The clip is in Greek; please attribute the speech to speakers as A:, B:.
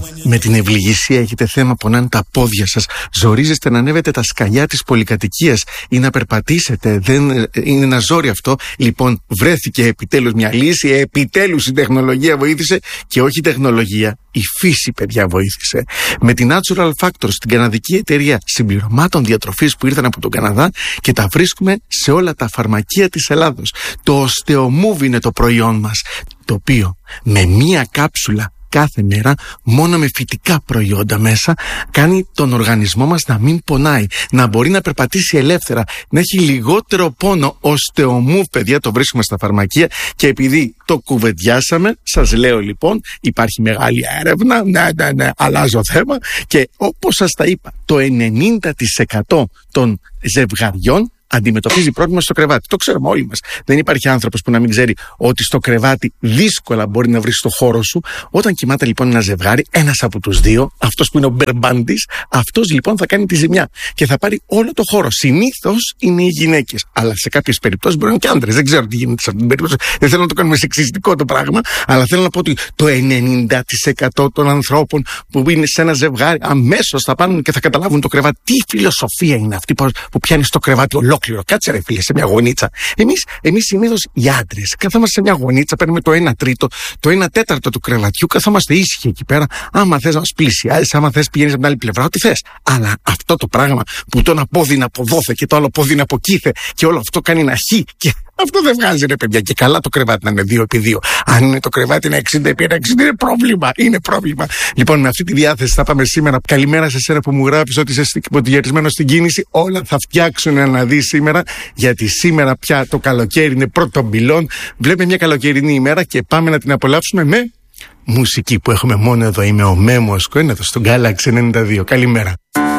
A: Με την ευληγησία έχετε θέμα, πονάνε τα πόδια σας, ζορίζεστε να ανέβετε τα σκαλιά της πολυκατοικίας ή να περπατήσετε, δεν είναι ένα ζόρι αυτό. Λοιπόν, βρέθηκε επιτέλους μια λύση, επιτέλους η τεχνολογία βοήθησε, και όχι η τεχνολογία, η φύση, παιδιά, βοήθησε. Με την Natural Factors, την καναδική εταιρεία συμπληρωμάτων διατροφής που ήρθαν από τον Καναδά και τα βρίσκουμε σε όλα τα φαρμακεία της Ελλάδος. Το Osteomove είναι το προϊόν μας, το οποίο με μία κάψουλα κάθε μέρα, μόνο με φυτικά προϊόντα μέσα, κάνει τον οργανισμό μας να μην πονάει, να μπορεί να περπατήσει ελεύθερα, να έχει λιγότερο πόνο. Osteomove, παιδιά, το βρίσκουμε στα φαρμακεία, και επειδή το κουβεντιάσαμε, σας λέω λοιπόν, υπάρχει μεγάλη έρευνα, ναι, αλλάζω θέμα, και όπως σας τα είπα, το 90% των ζευγαριών αντιμετωπίζει πρόβλημα στο κρεβάτι. Το ξέρουμε όλοι μας. Δεν υπάρχει άνθρωπος που να μην ξέρει ότι στο κρεβάτι δύσκολα μπορεί να βρει το χώρο σου. Όταν κοιμάται λοιπόν ένα ζευγάρι, ένας από τους δύο, αυτός που είναι ο μπερμπάντης, αυτός λοιπόν θα κάνει τη ζημιά και θα πάρει όλο το χώρο. Συνήθως είναι οι γυναίκες, αλλά σε κάποιες περιπτώσεις μπορεί να είναι και άντρες. Δεν ξέρω τι γίνεται σε αυτήν την περίπτωση. Δεν θέλω να το κάνουμε σεξιστικό το πράγμα, αλλά θέλω να πω ότι το 90% των ανθρώπων που είναι σε ένα ζευγάρι αμέσως θα πάνε και θα καταλάβουν το κρεβάτι. Τι φιλοσοφία είναι αυτή που πιάνει το κρεβάτι ολόκληρο. Κάτσε ρε φίλε, σε μια γωνίτσα. Εμείς συνήθως οι άντρες καθόμαστε σε μια γωνίτσα, παίρνουμε το 1/3, το 1/4 του κρεβατιού, καθόμαστε ήσυχοι εκεί πέρα. Άμα θες να μας πλησιάζεις, άμα θες πηγαίνεις από την άλλη πλευρά, ό,τι θες. Αλλά αυτό το πράγμα που το ένα πόδι είναι από δόθε και το άλλο πόδι είναι από κήθε και όλο αυτό κάνει ένα χ, και αυτό δεν βγάζει, ρε παιδιά. Και καλά το κρεβάτι να είναι 2x2. Αν είναι το κρεβάτι είναι 60x60, είναι πρόβλημα. Είναι πρόβλημα. Λοιπόν, με αυτή τη διάθεση θα πάμε σήμερα. Καλημέρα σε εσένα που μου γράφεις ότι είσαι υποτιγερισμένος στην κίνηση. Όλα θα φτιάξουν να δεις σήμερα, γιατί σήμερα πια το καλοκαίρι είναι πρώτον πυλών. Βλέπουμε μια καλοκαιρινή ημέρα και πάμε να την απολαύσουμε με μουσική που έχουμε μόνο εδώ. Είμαι ο Μέμος Κοέν, εδώ στο Galaxy 92. Καλημέρα.